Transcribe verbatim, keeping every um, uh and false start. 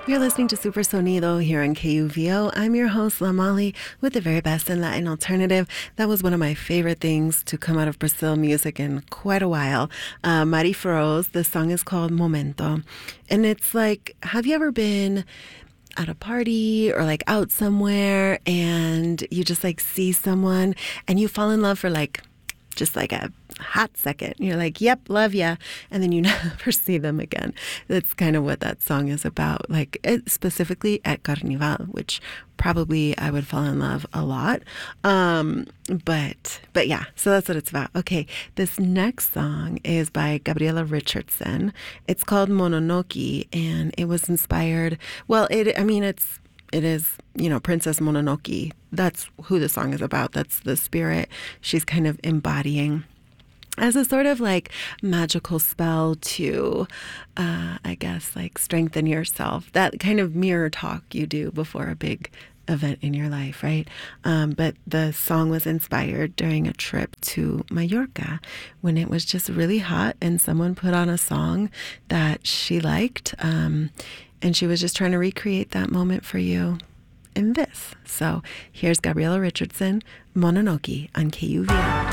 You're listening to Super Sonido here on K U V O. I'm your host, La Molly, with the very best in Latin alternative. That was one of my favorite things to come out of Brazil music in quite a while. Uh, Mari Feroz, the song is called Momento. And it's like, have you ever been at a party or like out somewhere and you just like see someone and you fall in love for like just like a hot second? You're like, yep, love ya. And then you never see them again. That's kind of what that song is about. Like it, specifically at Carnival, which probably I would fall in love a lot. Um, but, but yeah, so that's what it's about. Okay. This next song is by Gabriela Richardson. It's called Mononoke, and it was inspired. Well, it, I mean, it's, It is, you know, Princess Mononoke. That's who the song is about. That's the spirit she's kind of embodying as a sort of like magical spell to, uh, I guess, like strengthen yourself. That kind of mirror talk you do before a big event in your life, right? Um, but the song was inspired during a trip to Mallorca when it was just really hot and someone put on a song that she liked. Um, And she was just trying to recreate that moment for you in this. So here's Gabriela Richardson, Mononoke on K U V O.